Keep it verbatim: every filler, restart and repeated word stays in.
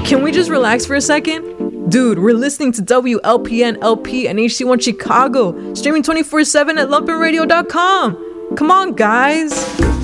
Can we just relax for a second? Dude, we're listening to W L P N L P and H C one Chicago, streaming twenty-four seven at lumpen radio dot com. Come on, guys.